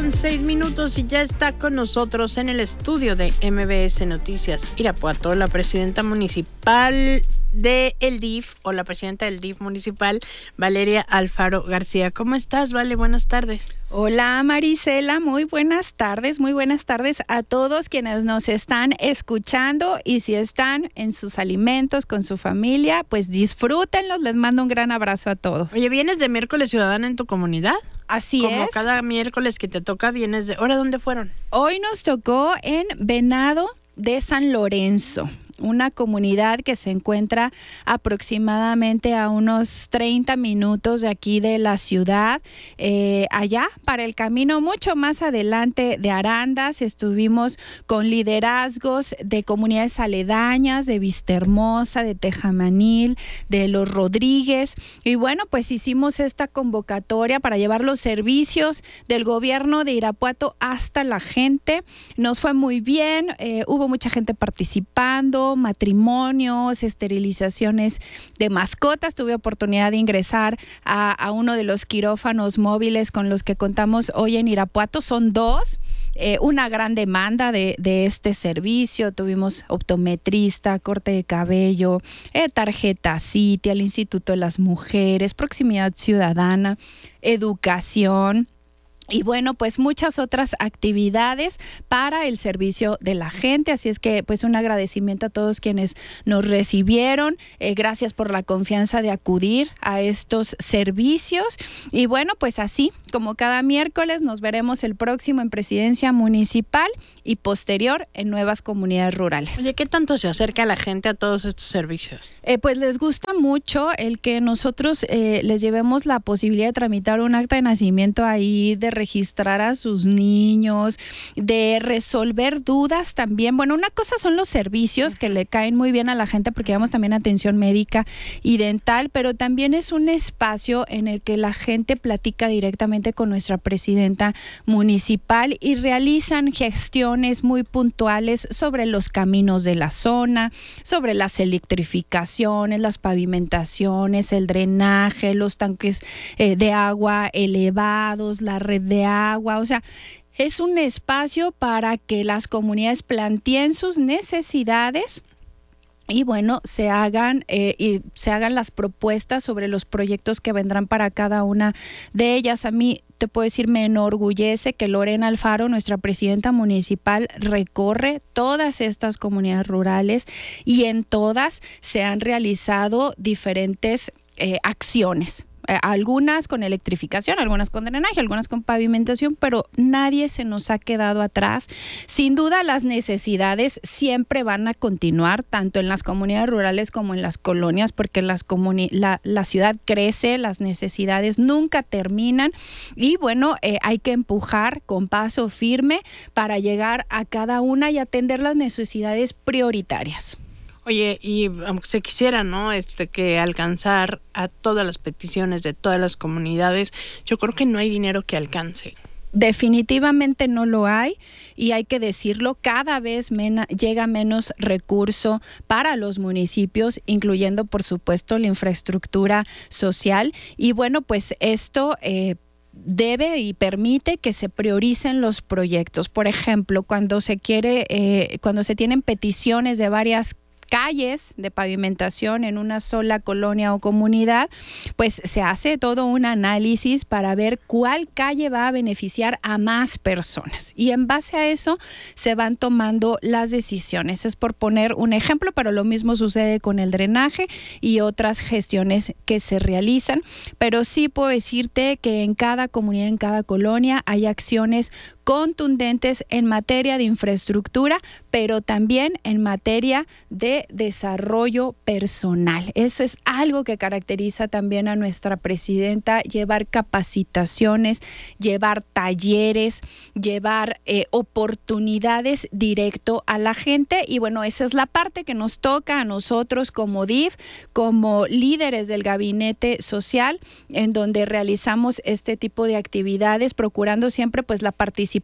6:06 y ya está con nosotros en el estudio de MBS Noticias Irapuato la presidenta municipal de el DIF o la presidenta del DIF municipal, Valeria Alfaro García. ¿Cómo estás, Vale? Buenas tardes. Hola, Marisela, muy buenas tardes a todos quienes nos están escuchando, y si están en sus alimentos con su familia, pues disfrútenlos. Les mando un gran abrazo a todos. Oye, ¿vienes de Miércoles Ciudadana en tu comunidad? Así es. Como cada miércoles que te toca, vienes de... ¿Ahora dónde fueron? Hoy nos tocó en Venado de San Lorenzo, una comunidad que se encuentra aproximadamente a unos 30 minutos de aquí de la ciudad. Allá, para el camino mucho más adelante de Arandas, estuvimos con liderazgos de comunidades aledañas, de Vistahermosa, de Tejamanil, de Los Rodríguez. Y bueno, pues hicimos esta convocatoria para llevar los servicios del gobierno de Irapuato hasta la gente. Nos fue muy bien, hubo mucha gente participando, matrimonios, esterilizaciones de mascotas. Tuve oportunidad de ingresar a uno de los quirófanos móviles con los que contamos hoy en Irapuato. Son dos. Una gran demanda de este servicio. Tuvimos optometrista, corte de cabello, tarjeta Citi, al Instituto de las Mujeres, proximidad ciudadana, educación. Y bueno, pues muchas otras actividades para el servicio de la gente. Así es que pues un agradecimiento a todos quienes nos recibieron. Gracias por la confianza de acudir a estos servicios. Y bueno, pues así como cada miércoles nos veremos el próximo en Presidencia Municipal y posterior en nuevas comunidades rurales. Oye, ¿qué tanto se acerca la gente a todos estos servicios? Pues les gusta mucho el que nosotros les llevemos la posibilidad de tramitar un acta de nacimiento ahí, de registrar a sus niños, de resolver dudas también. Bueno, una cosa son los servicios que le caen muy bien a la gente porque llevamos también atención médica y dental, pero también es un espacio en el que la gente platica directamente con nuestra presidenta municipal y realizan gestiones muy puntuales sobre los caminos de la zona, sobre las electrificaciones, las pavimentaciones, el drenaje, los tanques de agua elevados, la red de agua. O sea, es un espacio para que las comunidades planteen sus necesidades y bueno, se hagan las propuestas sobre los proyectos que vendrán para cada una de ellas. A mí, te puedo decir, me enorgullece que Lorena Alfaro, nuestra presidenta municipal, recorre todas estas comunidades rurales y en todas se han realizado diferentes acciones. Algunas con electrificación, algunas con drenaje, algunas con pavimentación, pero nadie se nos ha quedado atrás. Sin duda, las necesidades siempre van a continuar, tanto en las comunidades rurales como en las colonias, porque la ciudad crece, las necesidades nunca terminan y bueno, hay que empujar con paso firme para llegar a cada una y atender las necesidades prioritarias. Oye, y aunque se quisiera, ¿no? Que alcanzar a todas las peticiones de todas las comunidades, yo creo que no hay dinero que alcance. Definitivamente no lo hay y hay que decirlo, cada vez llega menos recurso para los municipios, incluyendo por supuesto la infraestructura social y bueno, pues esto debe y permite que se prioricen los proyectos. Por ejemplo, cuando se tienen peticiones de varias calles de pavimentación en una sola colonia o comunidad, pues se hace todo un análisis para ver cuál calle va a beneficiar a más personas y en base a eso se van tomando las decisiones. Es por poner un ejemplo, pero lo mismo sucede con el drenaje y otras gestiones que se realizan, pero sí puedo decirte que en cada comunidad, en cada colonia hay acciones contundentes en materia de infraestructura, pero también en materia de desarrollo personal. Eso es algo que caracteriza también a nuestra presidenta, llevar capacitaciones, llevar talleres, llevar oportunidades directo a la gente y bueno, esa es la parte que nos toca a nosotros como DIF, como líderes del gabinete social, en donde realizamos este tipo de actividades, procurando siempre pues la participación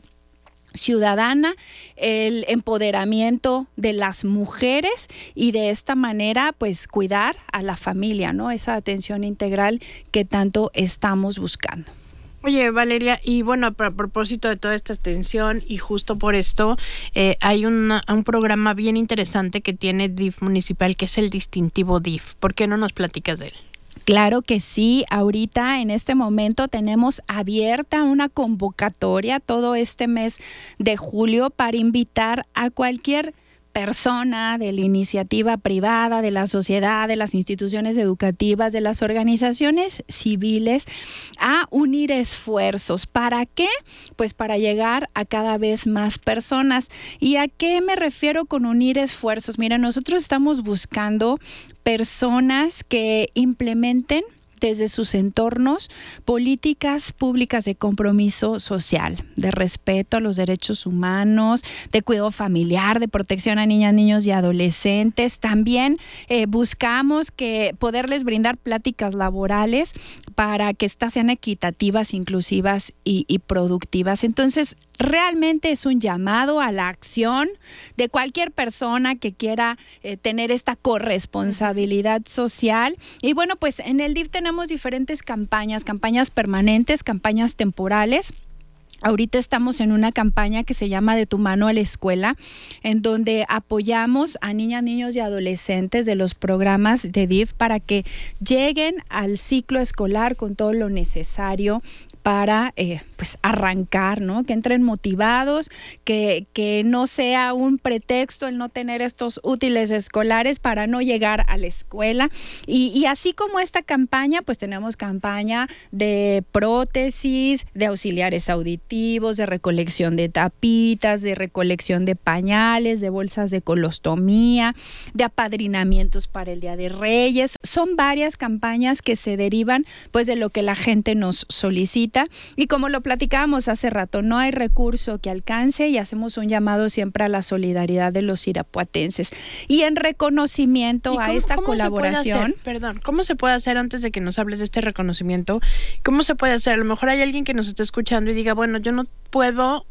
ciudadana, el empoderamiento de las mujeres y de esta manera pues cuidar a la familia, ¿no? Esa atención integral que tanto estamos buscando. Oye, Valeria, y bueno, a propósito de toda esta tensión y justo por esto, hay un programa bien interesante que tiene DIF municipal, que es el distintivo DIF. ¿Por qué no nos platicas de él? Claro que sí, ahorita en este momento tenemos abierta una convocatoria todo este mes de julio para invitar a cualquier persona de la iniciativa privada, de la sociedad, de las instituciones educativas, de las organizaciones civiles, a unir esfuerzos. ¿Para qué? Pues para llegar a cada vez más personas. ¿Y a qué me refiero con unir esfuerzos? Mira, nosotros estamos buscando personas que implementen desde sus entornos políticas públicas de compromiso social, de respeto a los derechos humanos, de cuidado familiar, de protección a niñas, niños y adolescentes. También buscamos que poderles brindar pláticas laborales para que éstas sean equitativas, inclusivas y productivas. Entonces, realmente es un llamado a la acción de cualquier persona que quiera tener esta corresponsabilidad social. Y bueno, pues en el DIF tenemos diferentes campañas permanentes, campañas temporales. Ahorita estamos en una campaña que se llama De tu mano a la escuela, en donde apoyamos a niñas, niños y adolescentes de los programas de DIF para que lleguen al ciclo escolar con todo lo necesario para pues arrancar, ¿no? Que entren motivados, que no sea un pretexto el no tener estos útiles escolares para no llegar a la escuela. Y así como esta campaña, pues tenemos campaña de prótesis, de auxiliares auditivos, de recolección de tapitas, de recolección de pañales, de bolsas de colostomía, de apadrinamientos para el Día de Reyes. Son varias campañas que se derivan pues de lo que la gente nos solicita. Y como lo platicábamos hace rato, no hay recurso que alcance y hacemos un llamado siempre a la solidaridad de los irapuatenses. Y en reconocimiento a esta colaboración... ¿Cómo se puede hacer antes de que nos hables de este reconocimiento? ¿Cómo se puede hacer? A lo mejor hay alguien que nos está escuchando y diga, bueno, yo no puedo,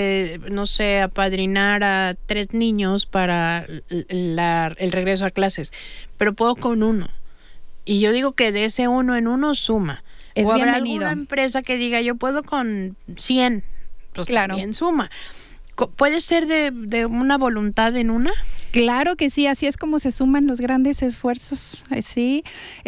no sé, apadrinar a 3 niños para el regreso a clases, pero puedo con uno. Y yo digo que de ese uno en uno suma. Es o habrá bienvenido. alguna empresa que diga yo puedo con 100, pues claro, también suma. ¿Puede ser de una voluntad en una? Claro que sí, así es como se suman los grandes esfuerzos, sí.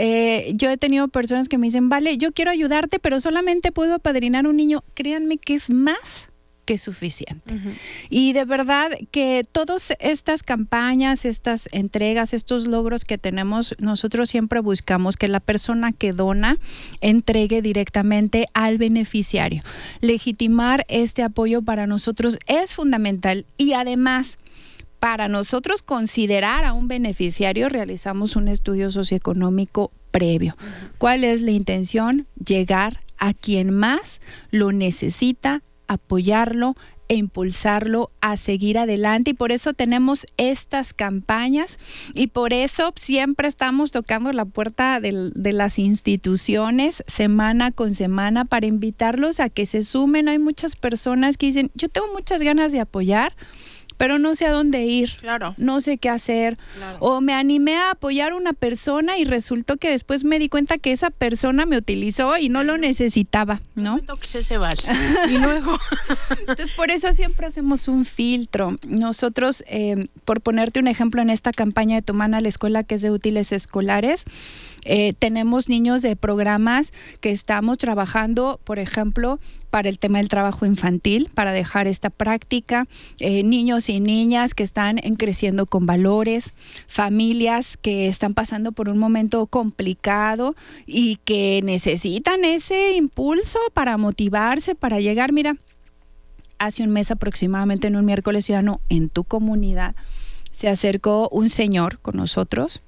Yo he tenido personas que me dicen, vale, yo quiero ayudarte, pero solamente puedo apadrinar un niño. Créanme que es más que suficiente. Uh-huh. Y de verdad que todas estas campañas, estas entregas, estos logros que tenemos, nosotros siempre buscamos que la persona que dona entregue directamente al beneficiario. Legitimar este apoyo para nosotros es fundamental y además para nosotros considerar a un beneficiario realizamos un estudio socioeconómico previo. Uh-huh. ¿Cuál es la intención? Llegar a quien más lo necesita, apoyarlo e impulsarlo a seguir adelante, y por eso tenemos estas campañas y por eso siempre estamos tocando la puerta de las instituciones semana con semana para invitarlos a que se sumen. Hay muchas personas que dicen, yo tengo muchas ganas de apoyar, pero no sé a dónde ir, claro, no sé qué hacer, claro, o me animé a apoyar a una persona y resultó que después me di cuenta que esa persona me utilizó y no lo necesitaba, ¿no? No toques ese vals. Y luego... Entonces, por eso siempre hacemos un filtro. Nosotros, por ponerte un ejemplo, en esta campaña de Tu mano a la escuela, que es de útiles escolares, tenemos niños de programas que estamos trabajando, por ejemplo, para el tema del trabajo infantil, para dejar esta práctica, niños y niñas que están creciendo con valores, familias que están pasando por un momento complicado y que necesitan ese impulso para motivarse, para llegar. Mira, hace un mes aproximadamente, en un miércoles ciudadano en tu comunidad, se acercó un señor con nosotros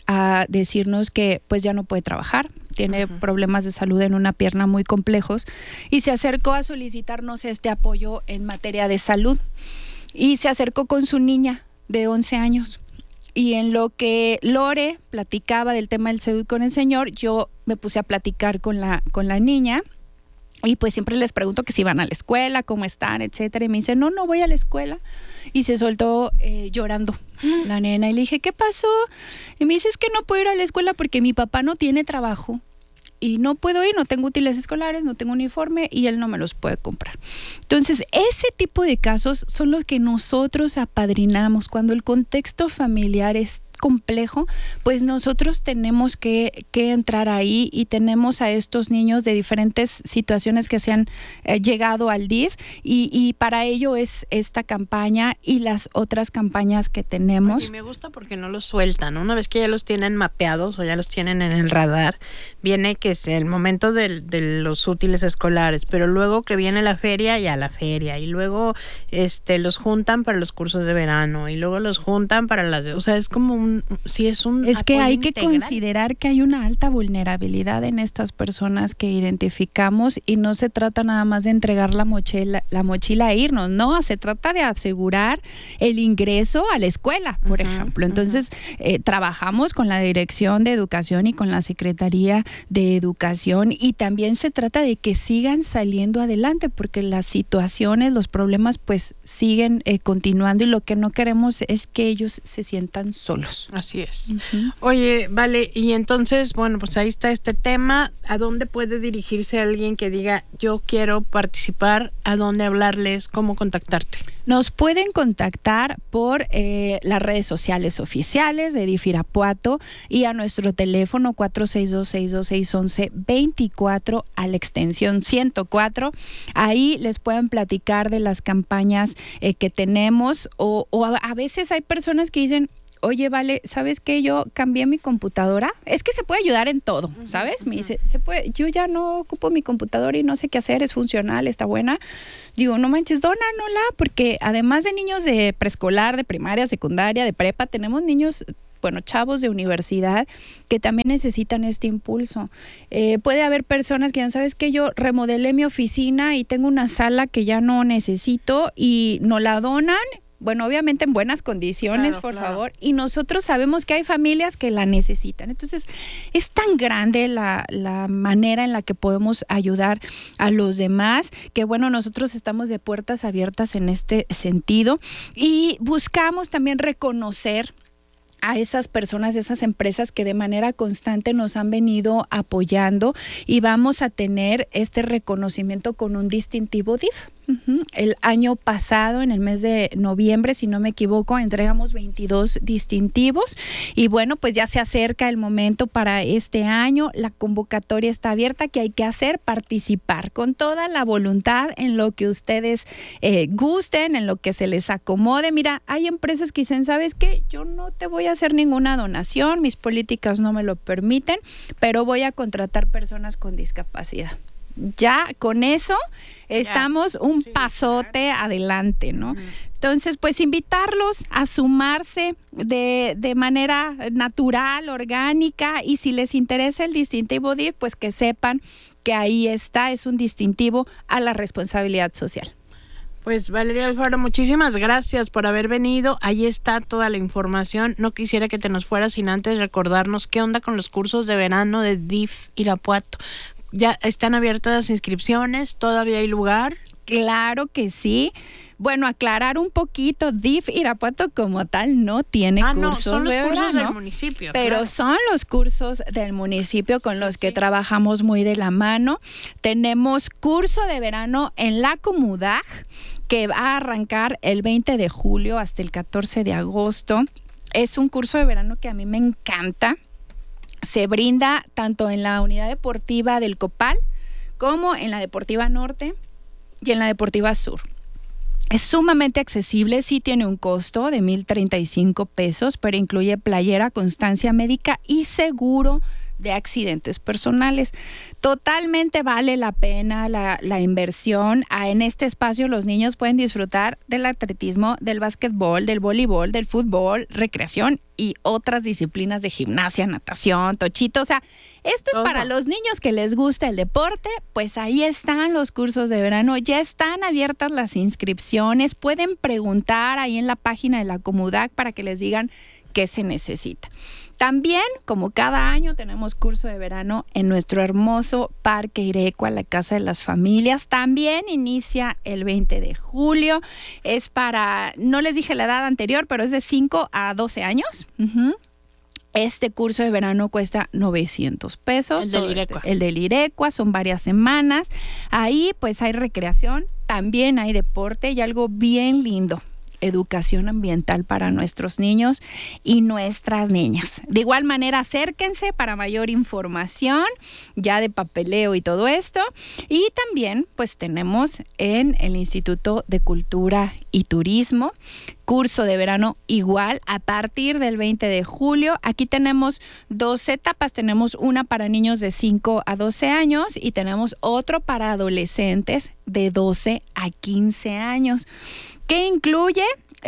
a decirnos que pues ya no puede trabajar, tiene uh-huh. problemas de salud en una pierna muy complejos y se acercó a solicitarnos este apoyo en materia de salud y se acercó con su niña de 11 años y en lo que Lore platicaba del tema del salud con el señor, yo me puse a platicar con la niña. Y pues siempre les pregunto que si van a la escuela, cómo están, etcétera. Y me dice, no voy a la escuela. Y se soltó llorando la nena. Y le dije, ¿qué pasó? Y me dice, es que no puedo ir a la escuela porque mi papá no tiene trabajo y no puedo ir, no tengo útiles escolares, no tengo uniforme y él no me los puede comprar. Entonces, ese tipo de casos son los que nosotros apadrinamos cuando el contexto familiar es complejo, pues nosotros tenemos que entrar ahí y tenemos a estos niños de diferentes situaciones que se han llegado al DIF y para ello es esta campaña y las otras campañas que tenemos. Oye, me gusta porque no los sueltan, ¿no? Una vez que ya los tienen mapeados o ya los tienen en el radar, viene que es el momento de los útiles escolares, pero luego que viene la feria y luego los juntan para los cursos de verano y luego los juntan para o sea, es como es que hay que integral. considerar que hay una alta vulnerabilidad en estas personas que identificamos y no se trata nada más de entregar la mochila e irnos, no, se trata de asegurar el ingreso a la escuela, por ejemplo. Entonces, trabajamos con la Dirección de Educación y con la Secretaría de Educación y también se trata de que sigan saliendo adelante porque las situaciones, los problemas pues siguen continuando y lo que no queremos es que ellos se sientan solos. Así es. Oye, vale, y entonces, bueno, pues ahí está este tema. ¿A dónde puede dirigirse alguien que diga, yo quiero participar? ¿A dónde hablarles? ¿Cómo contactarte? Nos pueden contactar por las redes sociales oficiales de DIF Irapuato y a nuestro teléfono 462-626-1124 a la extensión 104. Ahí les pueden platicar de las campañas que tenemos o a veces hay personas que dicen, oye, vale, ¿sabes qué? Yo cambié mi computadora. Es que se puede ayudar en todo, ¿sabes? Me dice, yo ya no ocupo mi computadora y no sé qué hacer, es funcional, está buena. Digo, no manches, dónanosla, porque además de niños de preescolar, de primaria, secundaria, de prepa, tenemos niños, chavos de universidad que también necesitan este impulso. Puede haber personas que digan, ¿sabes qué? Yo remodelé mi oficina y tengo una sala que ya no necesito y nos la donan. Bueno, obviamente en buenas condiciones, claro, por favor. Y nosotros sabemos que hay familias que la necesitan. Entonces, es tan grande la manera en la que podemos ayudar a los demás, que bueno, nosotros estamos de puertas abiertas en este sentido. Y buscamos también reconocer a esas personas, esas empresas que de manera constante nos han venido apoyando y vamos a tener este reconocimiento con un distintivo DIF. El año pasado, en el mes de noviembre, si no me equivoco, entregamos 22 distintivos y bueno, pues ya se acerca el momento para este año. La convocatoria está abierta. ¿Qué hay que hacer? Participar con toda la voluntad en lo que ustedes gusten, en lo que se les acomode. Mira, hay empresas que dicen, ¿sabes qué? Yo no te voy a hacer ninguna donación, mis políticas no me lo permiten, pero voy a contratar personas con discapacidad. Ya con eso estamos un pasote adelante, ¿no? Entonces, pues invitarlos a sumarse de manera natural, orgánica, y si les interesa el distintivo DIF, pues que sepan que ahí está, es un distintivo a la responsabilidad social. Pues Valeria Alfaro, muchísimas gracias por haber venido. Ahí está toda la información. No quisiera que te nos fueras sin antes recordarnos qué onda con los cursos de verano de DIF Irapuato. ¿Ya están abiertas las inscripciones? ¿Todavía hay lugar? Claro que sí. Bueno, aclarar un poquito, DIF Irapuato como tal no tiene cursos son los de cursos verano, del municipio. Pero claro, son los cursos del municipio con los que trabajamos muy de la mano. Tenemos curso de verano en la Comudag que va a arrancar el 20 de julio hasta el 14 de agosto. Es un curso de verano que a mí me encanta. Se brinda tanto en la unidad deportiva del Copal como en la Deportiva Norte y en la Deportiva Sur. Es sumamente accesible, sí tiene un costo de 1,035 pesos, pero incluye playera, constancia médica y seguro de accidentes personales. Totalmente vale la pena la inversión. En este espacio los niños pueden disfrutar del atletismo, del básquetbol, del voleibol, del fútbol, recreación y otras disciplinas de gimnasia, natación, tochito. O sea, esto es para los niños que les gusta el deporte. Pues ahí están los cursos de verano. Ya están abiertas las inscripciones. Pueden preguntar ahí en la página de la Comudag para que les digan qué se necesita. También, como cada año, tenemos curso de verano en nuestro hermoso Parque Irecua, la Casa de las Familias. También inicia el 20 de julio. Es para, no les dije la edad anterior, pero es de 5 a 12 años. Este curso de verano cuesta 900 pesos. El del Irecua. El del Irecua, son varias semanas. Ahí pues hay recreación, también hay deporte y algo bien lindo: educación ambiental para nuestros niños y nuestras niñas. De igual manera, acérquense para mayor información ya de papeleo y todo esto. Y también pues tenemos en el Instituto de Cultura y Turismo curso de verano igual a partir del 20 de julio. Aquí tenemos 2 etapas. Tenemos una para niños de 5 a 12 años y tenemos otro para adolescentes de 12 a 15 años. ¿Qué incluye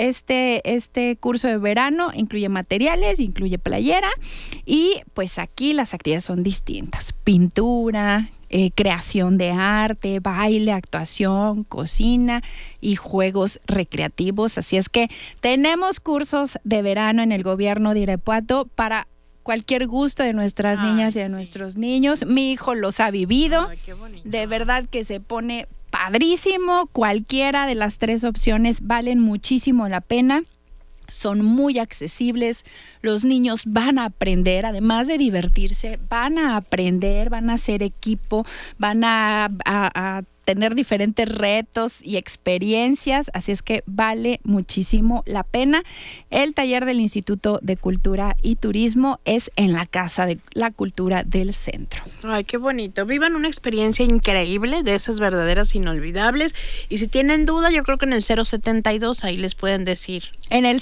este curso de verano? Incluye materiales, incluye playera y pues aquí las actividades son distintas: pintura, creación de arte, baile, actuación, cocina y juegos recreativos. Así es que tenemos cursos de verano en el gobierno de Irapuato para cualquier gusto de nuestras niñas y de nuestros niños. Mi hijo los ha vivido. Qué bonito. De verdad que se pone padrísimo. Cualquiera de las 3 opciones valen muchísimo la pena. Son muy accesibles. Los niños van a aprender, además de divertirse, van a aprender, van a hacer equipo, van a tener diferentes retos y experiencias, así es que vale muchísimo la pena. El taller del Instituto de Cultura y Turismo es en la Casa de la Cultura del Centro. Ay, qué bonito. Vivan una experiencia increíble, de esas verdaderas inolvidables. Y si tienen duda, yo creo que en el 072 ahí les pueden decir. En el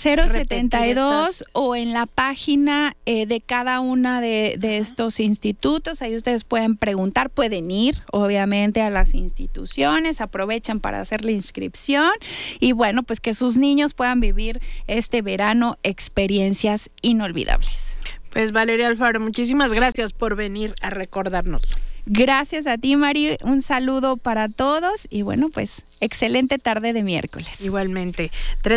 072 o en la página de cada una de estos institutos, ahí ustedes pueden preguntar, pueden ir obviamente a las instituciones, aprovechan para hacer la inscripción y bueno, pues que sus niños puedan vivir este verano experiencias inolvidables. Pues Valeria Alfaro, muchísimas gracias por venir a recordárnoslo. Gracias a ti, Mari, un saludo para todos y bueno, pues excelente tarde de miércoles. Igualmente,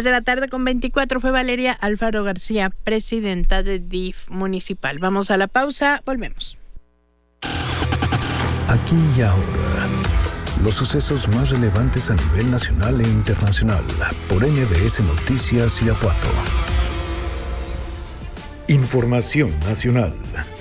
3:24 p.m. fue Valeria Alfaro García, presidenta de DIF municipal. Vamos a la pausa, volvemos. Aquí y ahora, los sucesos más relevantes a nivel nacional e internacional por MBS Noticias Irapuato. Información nacional.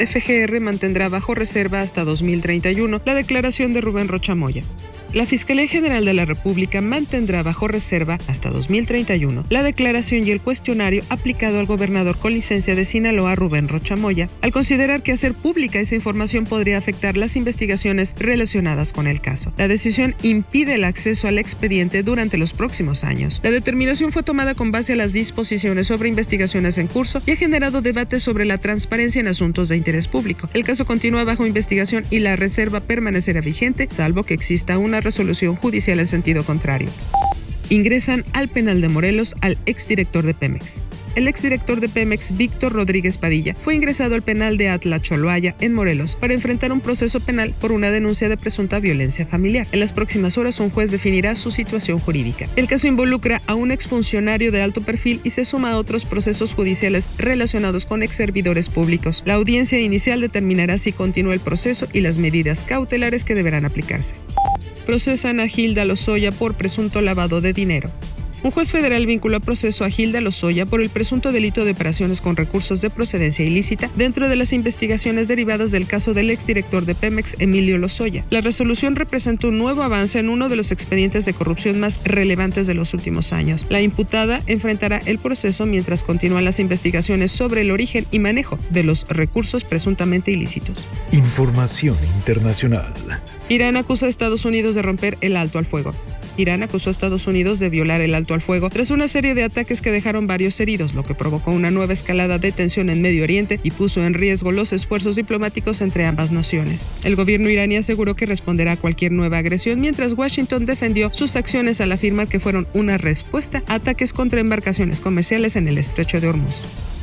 FGR mantendrá bajo reserva hasta 2031 la declaración de Rubén Rocha Moya. La Fiscalía General de la República mantendrá bajo reserva hasta 2031 la declaración y el cuestionario aplicado al gobernador con licencia de Sinaloa, Rubén Rocha Moya, al considerar que hacer pública esa información podría afectar las investigaciones relacionadas con el caso. La decisión impide el acceso al expediente durante los próximos años. La determinación fue tomada con base a las disposiciones sobre investigaciones en curso y ha generado debates sobre la transparencia en asuntos de interés público. El caso continúa bajo investigación y la reserva permanecerá vigente, salvo que exista una resolución judicial en sentido contrario. Ingresan al penal de Morelos al exdirector de Pemex. El exdirector de Pemex, Víctor Rodríguez Padilla, fue ingresado al penal de Atlacholoaya, en Morelos, para enfrentar un proceso penal por una denuncia de presunta violencia familiar. En las próximas horas, un juez definirá su situación jurídica. El caso involucra a un exfuncionario de alto perfil y se suma a otros procesos judiciales relacionados con exservidores públicos. La audiencia inicial determinará si continúa el proceso y las medidas cautelares que deberán aplicarse. Procesan a Hilda Lozoya por presunto lavado de dinero. Un juez federal vinculó a proceso a Hilda Lozoya por el presunto delito de operaciones con recursos de procedencia ilícita dentro de las investigaciones derivadas del caso del exdirector de Pemex, Emilio Lozoya. La resolución representa un nuevo avance en uno de los expedientes de corrupción más relevantes de los últimos años. La imputada enfrentará el proceso mientras continúan las investigaciones sobre el origen y manejo de los recursos presuntamente ilícitos. Información internacional. Irán acusa a Estados Unidos de romper el alto al fuego. Irán acusó a Estados Unidos de violar el alto al fuego tras una serie de ataques que dejaron varios heridos, lo que provocó una nueva escalada de tensión en Medio Oriente y puso en riesgo los esfuerzos diplomáticos entre ambas naciones. El gobierno iraní aseguró que responderá a cualquier nueva agresión, mientras Washington defendió sus acciones al afirmar que fueron una respuesta a ataques contra embarcaciones comerciales en el estrecho de Hormuz.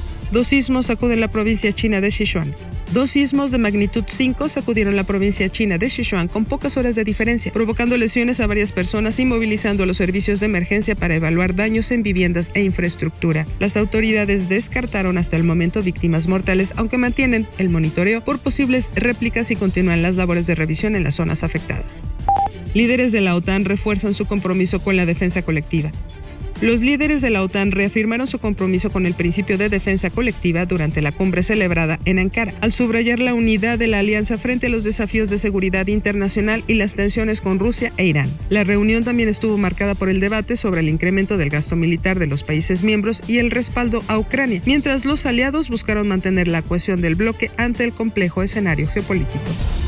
2 sismos sacuden la provincia china de Sichuan. 2 sismos de magnitud 5 sacudieron la provincia china de Sichuan con pocas horas de diferencia, provocando lesiones a varias personas y movilizando a los servicios de emergencia para evaluar daños en viviendas e infraestructura. Las autoridades descartaron hasta el momento víctimas mortales, aunque mantienen el monitoreo por posibles réplicas y continúan las labores de revisión en las zonas afectadas. Líderes de la OTAN refuerzan su compromiso con la defensa colectiva. Los líderes de la OTAN reafirmaron su compromiso con el principio de defensa colectiva durante la cumbre celebrada en Ankara, al subrayar la unidad de la alianza frente a los desafíos de seguridad internacional y las tensiones con Rusia e Irán. La reunión también estuvo marcada por el debate sobre el incremento del gasto militar de los países miembros y el respaldo a Ucrania, mientras los aliados buscaron mantener la cohesión del bloque ante el complejo escenario geopolítico.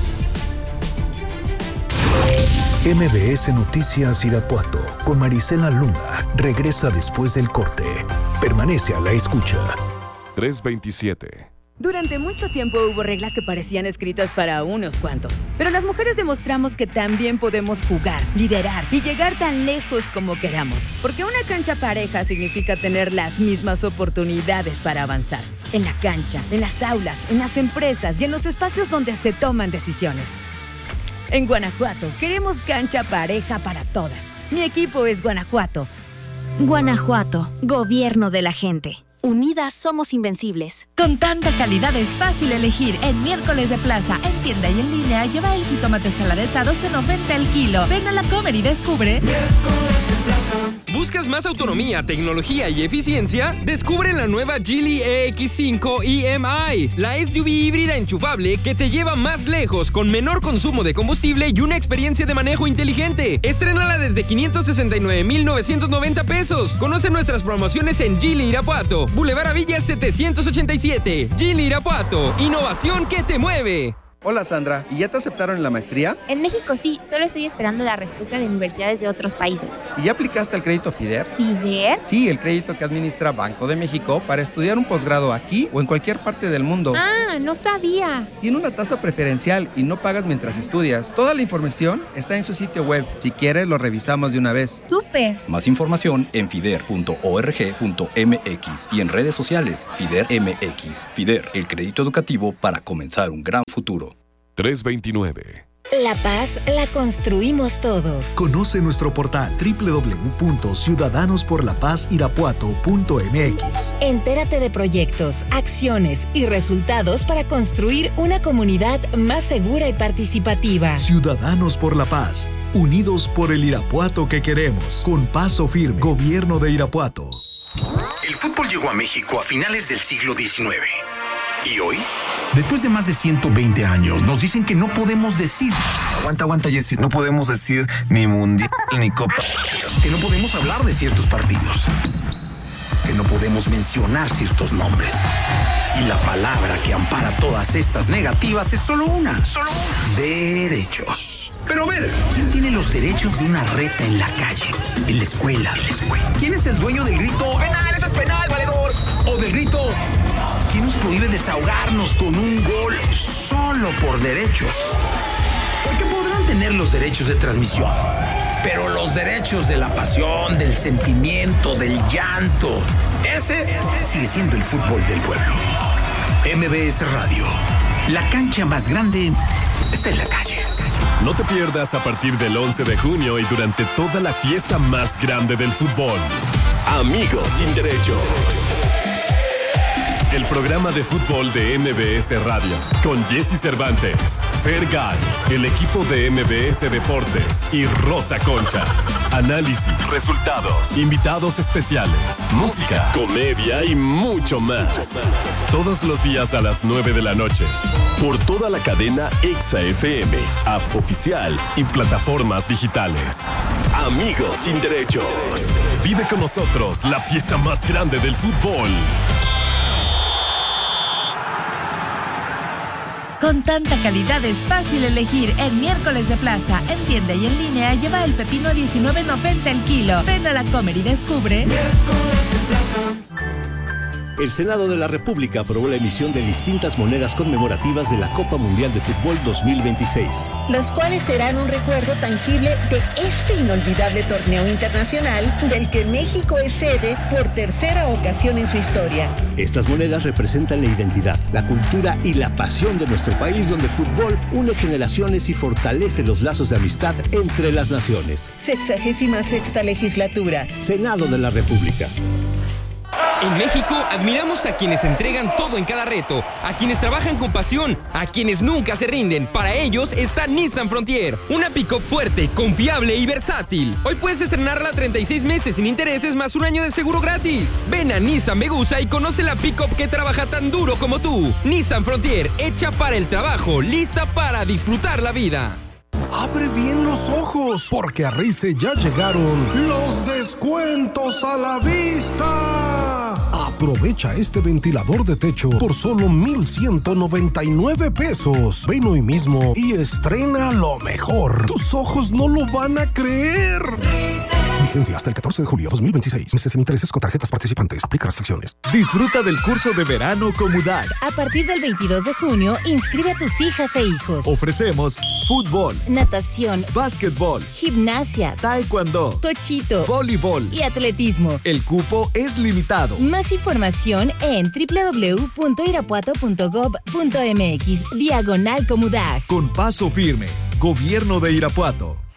MBS Noticias Irapuato con Marisela Luna regresa después del corte. Permanece a la escucha. 327. Durante mucho tiempo hubo reglas que parecían escritas para unos cuantos, pero las mujeres demostramos que también podemos jugar, liderar y llegar tan lejos como queramos, porque una cancha pareja significa tener las mismas oportunidades para avanzar. En la cancha, en las aulas, en las empresas y en los espacios donde se toman decisiones. En Guanajuato queremos cancha pareja para todas. Mi equipo es Guanajuato. Guanajuato, gobierno de la gente. Unidas somos invencibles. Con tanta calidad es fácil elegir. En Miércoles de Plaza, en tienda y en línea, lleva el jitomate saladetado a 90 el kilo. Ven a la Comer y descubre. ¿Buscas más autonomía, tecnología y eficiencia? Descubre la nueva Geely EX5 EMI, la SUV híbrida enchufable que te lleva más lejos con menor consumo de combustible y una experiencia de manejo inteligente. Estrénala desde 569,990 pesos. Conoce nuestras promociones en Geely Irapuato, Boulevard Avillas 787. Geely Irapuato, innovación que te mueve. Hola Sandra, ¿y ya te aceptaron en la maestría? En México sí, solo estoy esperando la respuesta de universidades de otros países. ¿Y ya aplicaste al crédito FIDER? ¿FIDER? Sí, el crédito que administra Banco de México para estudiar un posgrado aquí o en cualquier parte del mundo. Ah, no sabía. Tiene una tasa preferencial y no pagas mientras estudias. Toda la información está en su sitio web. Si quieres, lo revisamos de una vez. ¡Súper! Más información en fider.org.mx y en redes sociales FIDER MX. FIDER, el crédito educativo para comenzar un gran futuro. 329. La paz la construimos todos. Conoce nuestro portal www.ciudadanosporlapazirapuato.mx. Entérate de proyectos, acciones y resultados para construir una comunidad más segura y participativa. Ciudadanos por la Paz, unidos por el Irapuato que queremos. Con paso firme, Gobierno de Irapuato. El fútbol llegó a México a finales del siglo XIX. ¿Y hoy? Después de más de 120 años, nos dicen que no podemos decir... Aguanta, Jessy. No podemos decir ni mundial ni copa. Que no podemos hablar de ciertos partidos. Que no podemos mencionar ciertos nombres. Y la palabra que ampara todas estas negativas es solo una. Derechos. Pero a ver, ¿quién tiene los derechos de una reta en la calle? En la escuela. ¿Quién es el dueño del grito? ¡Penal, eso es penal, valedor! O del grito... ¿Quién nos prohíbe desahogarnos con un gol solo por derechos? Porque podrán tener los derechos de transmisión, pero los derechos de la pasión, del sentimiento, del llanto, ese sigue siendo el fútbol del pueblo. MBS Radio, la cancha más grande está en la calle. No te pierdas a partir del 11 de junio y durante toda la fiesta más grande del fútbol. Amigos sin derechos. El programa de fútbol de MBS Radio, con Jessy Cervantes, Fergay, el equipo de MBS Deportes y Rosa Concha. Análisis, resultados, invitados especiales, música, comedia y mucho más. Todos los días a las 9 de la noche. Por toda la cadena Exa FM, app oficial y plataformas digitales. Amigos sin derechos. Vive con nosotros la fiesta más grande del fútbol. Con tanta calidad es fácil elegir. En Miércoles de Plaza, en tienda y en línea, lleva el pepino a 19.90 el kilo. Ven a la Comer y descubre. Miércoles de Plaza. El Senado de la República aprobó la emisión de distintas monedas conmemorativas de la Copa Mundial de Fútbol 2026. Las cuales serán un recuerdo tangible de este inolvidable torneo internacional del que México es sede por tercera ocasión en su historia. Estas monedas representan la identidad, la cultura y la pasión de nuestro país, donde el fútbol une generaciones y fortalece los lazos de amistad entre las naciones. 66ª legislatura. Senado de la República. En México, admiramos a quienes entregan todo en cada reto, a quienes trabajan con pasión, a quienes nunca se rinden. Para ellos está Nissan Frontier, una pick-up fuerte, confiable y versátil. Hoy puedes estrenarla a 36 meses sin intereses más un año de seguro gratis. Ven a Nissan Megusa y conoce la pick-up que trabaja tan duro como tú. Nissan Frontier, hecha para el trabajo, lista para disfrutar la vida. Abre bien los ojos, porque a Rice ya llegaron los descuentos a la vista. Aprovecha este ventilador de techo por solo 1,199 pesos. Ven hoy mismo y estrena lo mejor. Tus ojos no lo van a creer. Vigencia hasta el 14 de julio 2026. Meses sin intereses con tarjetas participantes. Aplica restricciones. Disfruta del curso de verano Comudac. A partir del 22 de junio, inscribe a tus hijas e hijos. Ofrecemos fútbol, natación, básquetbol, gimnasia, taekwondo, tochito, voleibol y atletismo. El cupo es limitado. Más información en www.irapuato.gov.mx/Comudac. Con paso firme. Gobierno de Irapuato.